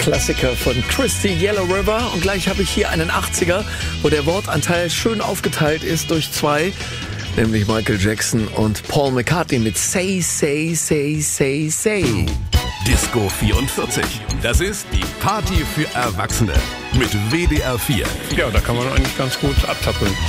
Klassiker von Christy Yellow River. Und gleich habe ich hier einen 80er, wo der Wortanteil schön aufgeteilt ist durch zwei, nämlich Michael Jackson und Paul McCartney mit Say, Say, Say, Say, Say. Disco 44. Das ist die Party für Erwachsene mit WDR 4. Ja, da kann man eigentlich ganz gut abtappeln.